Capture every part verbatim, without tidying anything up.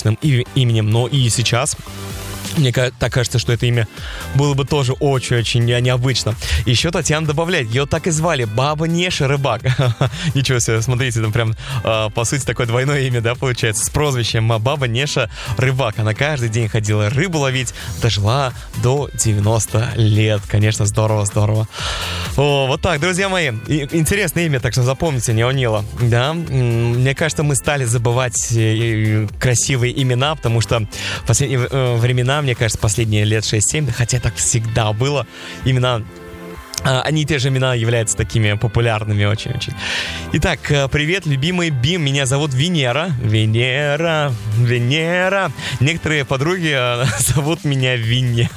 необычным именем, но и сейчас мне так кажется, что это имя было бы тоже очень-очень необычно. Еще Татьяна добавляет, ее так и звали, Баба Неша Рыбак. Ничего себе, смотрите, там прям, э, по сути, такое двойное имя, да, получается, с прозвищем Баба Неша Рыбак. Она каждый день ходила рыбу ловить, дожила до девяноста лет. Конечно, здорово, здорово. О, вот так, друзья мои, интересное имя, так что запомните, Неонила. Да, мне кажется, мы стали забывать красивые имена, потому что в последние времена, мне кажется, последние лет шесть-семь, хотя так всегда было, именно они те же имена являются такими популярными очень-очень. Итак, привет, любимый Бим, меня зовут Венера. Венера, Венера. Некоторые подруги зовут меня Винни.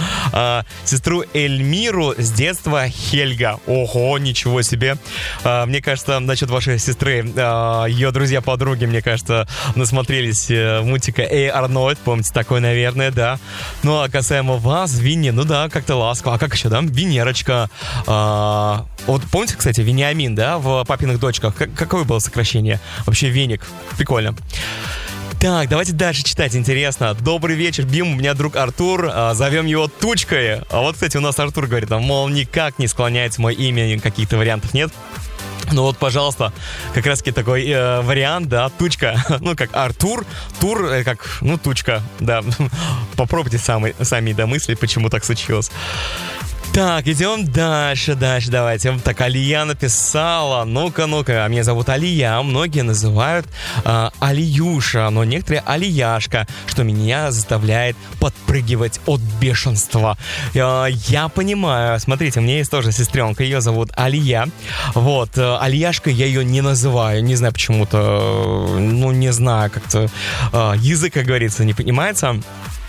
Сестру Эльмиру с детства Хельга. Ого, ничего себе. Мне кажется, насчет вашей сестры, ее друзья-подруги, мне кажется, насмотрелись мультика Эй Арнольд. Помните такой, наверное, да. Ну, а касаемо вас, Винни, ну да, как-то ласково. А как еще, да? Венерочка. А, вот помните, кстати, Вениамин, да, в «Папиных дочках»? Как, какое было сокращение? Вообще Веник. Прикольно. Так, давайте дальше читать, интересно. Добрый вечер, Бим, у меня друг Артур, а, зовем его Тучкой. А вот, кстати, у нас Артур говорит, мол, никак не склоняется мое имя, каких-то вариантов нет. Ну вот, пожалуйста, как раз-таки такой э, вариант, да, Тучка, ну как Артур, Тур, э, как, ну, Тучка, да. Попробуйте сами, сами домыслить, почему так случилось. Так, идем дальше, дальше, давайте. Так, Алия написала, ну-ка, ну-ка, а меня зовут Алия, многие называют э, Алиюша, но некоторые Алияшка, что меня заставляет подпрыгивать от бешенства. Э, я понимаю, смотрите, у меня есть тоже сестренка, ее зовут Алия, вот, э, Алияшка я ее не называю, не знаю почему-то, э, ну, не знаю, как-то э, язык, как говорится, не понимается.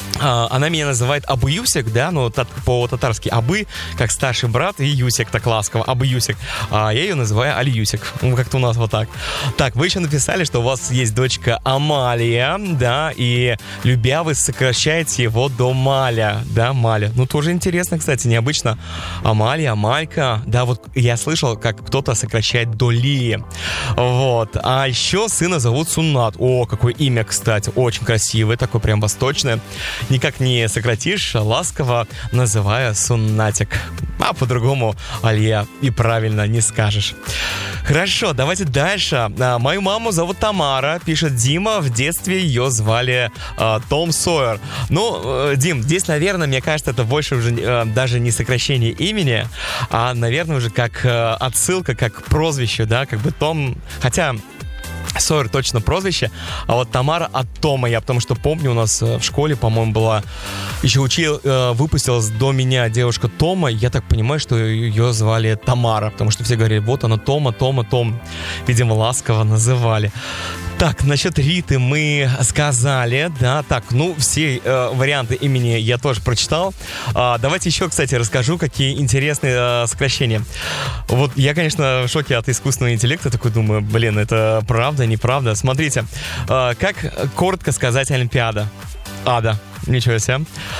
Она меня называет Абы Юсик, да, ну, по-татарски Абы, как старший брат, и Юсик, так ласково, Абы Юсик. А я ее называю Али Юсик, ну, как-то у нас вот так. Так, вы еще написали, что у вас есть дочка Амалия, да, и любя вы сокращаете его до Маля, да, Маля. Ну, тоже интересно, кстати, необычно. Амалия, Малька, да, вот я слышал, как кто-то сокращает до Лии. Вот, а еще сына зовут Суннат. О, какое имя, кстати, очень красивое, такое прям восточное. Никак не сократишь, ласково называя Суннатик. А по-другому, Алия, и правильно не скажешь. Хорошо, давайте дальше. Мою маму зовут Тамара, пишет Дима. В детстве ее звали э, Том Сойер. Ну, э, Дим, здесь, наверное, мне кажется, это больше уже э, даже не сокращение имени, а, наверное, уже как э, отсылка, как прозвище, да, как бы Том... Хотя... Сойер точно прозвище, а вот Тамара от Тома. Я потому что помню, у нас в школе, по-моему, была еще учил, э, выпустилась до меня девушка Тома. Я так понимаю, что ее звали Тамара, потому что все говорили, вот она Тома, Тома, Том. Видимо, ласково называли. Так, насчет Риты мы сказали, да, так, ну, все э, варианты имени я тоже прочитал. А, давайте еще, кстати, расскажу, какие интересные э, сокращения. Вот я, конечно, в шоке от искусственного интеллекта, такой думаю, блин, это правда, неправда. Смотрите, э, как коротко сказать Олимпиада? Ада, ничего себе.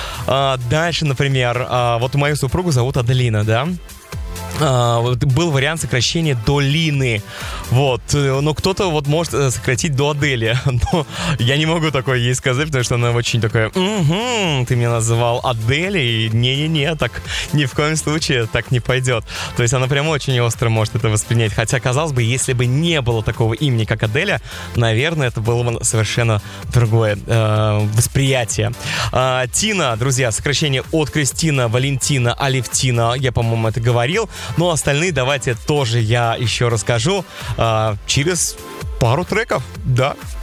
А, дальше, например, а, вот мою супругу зовут Аделина, да? Uh, был вариант сокращения до Лины. Вот. Но кто-то вот может сократить до Адели. Но я не могу такое ей сказать, потому что она очень такая: угу, ты меня называл Аделей. Не-не-не, так ни в коем случае так не пойдет. То есть она прям очень остро может это воспринять. Хотя, казалось бы, если бы не было такого имени, как Аделя, наверное, это было бы совершенно другое э, восприятие. Uh, Тина, друзья, сокращение от Кристина, Валентина, Алевтина. Я, по-моему, это говорил. Но остальные давайте тоже я еще расскажу э, через пару треков, да.